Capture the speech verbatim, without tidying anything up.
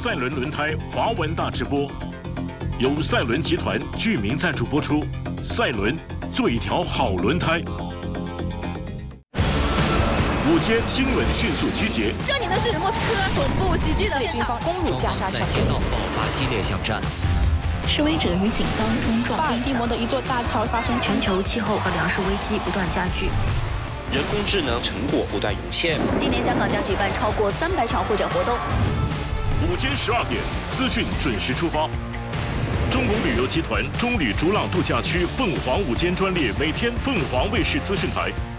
赛伦轮胎华文大直播，由赛伦集团居民赞助播出。赛伦做一条好轮胎。午间新闻迅速集结。 这里的是莫斯科总部袭击的军方攻入加沙城， 街道爆发激烈巷战。 示威者与警方冲撞。 巴尔的摩的一座大桥发生全球气候和粮食危机不断加剧。 人工智能成果不断涌现。 今年香港将举办超过三百场会展活动。 午间十二点，资讯准时出发。中国旅游集团中旅逐朗度假区凤凰午间专列，每天凤凰卫视资讯台。